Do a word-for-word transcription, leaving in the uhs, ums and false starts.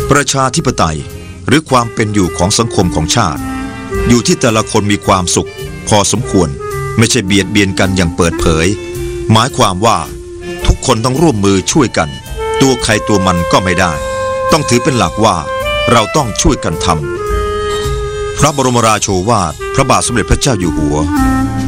ประชาธิปไตยหรือความเป็นอยู่ของสังคมของชาติอยู่ที่แต่ละคนมีความสุขพอสมควรไม่ใช่เบียดเบียนกันอย่างเปิดเผยหมายความว่าทุกคนต้องร่วมมือช่วยกันตัวใครตัวมันก็ไม่ได้ต้องถือเป็นหลักว่าเราต้องช่วยกันทำพระบรมราโชวาทพระบาทสมเด็จพระเจ้าอยู่หัว